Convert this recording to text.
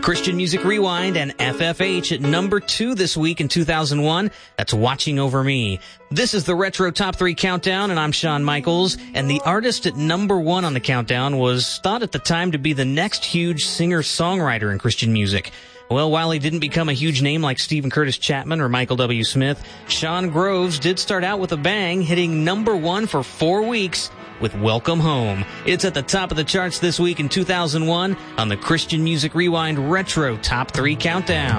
Christian Music Rewind and FFH at number 2 this week in 2001. That's Watching Over Me. This is the Retro Top 3 Countdown, and I'm Shawn Michaels. And the artist at number 1 on the countdown was thought at the time to be the next huge singer-songwriter in Christian music. Well, while he didn't become a huge name like Stephen Curtis Chapman or Michael W. Smith, Shawn Groves did start out with a bang, hitting number 1 for 4 weeks with Welcome Home. It's at the top of the charts this week in 2001 on the Christian Music Rewind Retro Top 3 Countdown.